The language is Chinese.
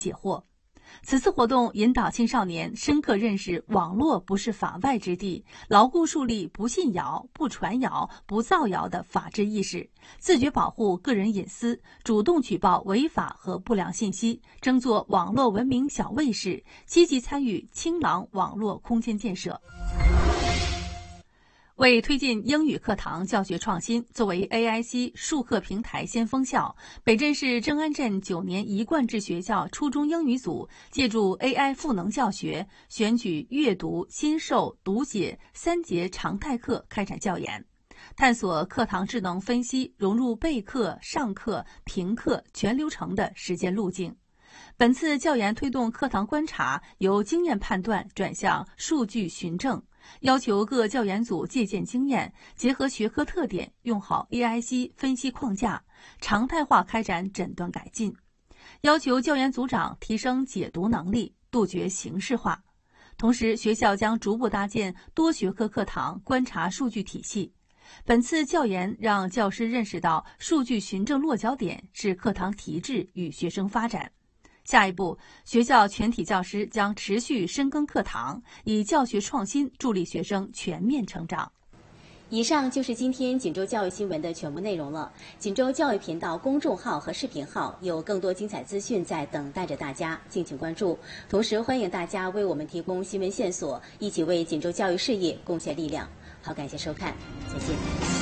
解惑。此次活动引导青少年深刻认识网络不是法外之地，牢固树立不信谣、不传谣、不造谣的法治意识，自觉保护个人隐私，主动举报违法和不良信息，争做网络文明小卫士，积极参与清朗网络空间建设。为推进英语课堂教学创新，作为 AIC 数课平台先锋校，北镇市正安镇9年一贯制学校初中英语组借助 AI 赋能教学，选取阅读、新授、读写3节常态课开展教研，探索课堂智能分析融入备课、上课、评课全流程的实践路径。本次教研推动课堂观察由经验判断转向数据循证，要求各教研组借鉴经验，结合学科特点，用好 AIC 分析框架，常态化开展诊断改进。要求教研组长提升解读能力，杜绝形式化。同时，学校将逐步搭建多学科课堂观察数据体系。本次教研让教师认识到数据循证落脚点是课堂提质与学生发展。下一步，学校全体教师将持续深耕课堂，以教学创新助力学生全面成长。 以上就是今天锦州教育新闻的全部内容了。锦州教育频道公众号和视频号有更多精彩资讯在等待着大家，敬请关注。同时，欢迎大家为我们提供新闻线索，一起为锦州教育事业贡献力量。好，感谢收看，再见。